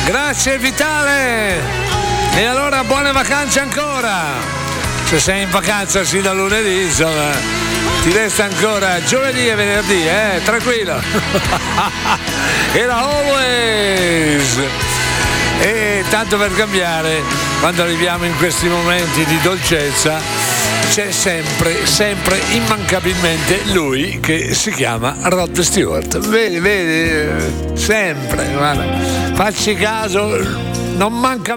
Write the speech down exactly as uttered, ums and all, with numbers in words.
Grazie Vitale. E allora buone vacanze ancora. Se sei in vacanza sì da lunedì, insomma, ti resta ancora giovedì e venerdì, eh? Tranquillo. Era always. E tanto per cambiare, quando arriviamo in questi momenti di dolcezza, c'è sempre, sempre, immancabilmente lui che si chiama Rod Stewart. Vedi, vedi, sempre, guarda, facci caso, non manca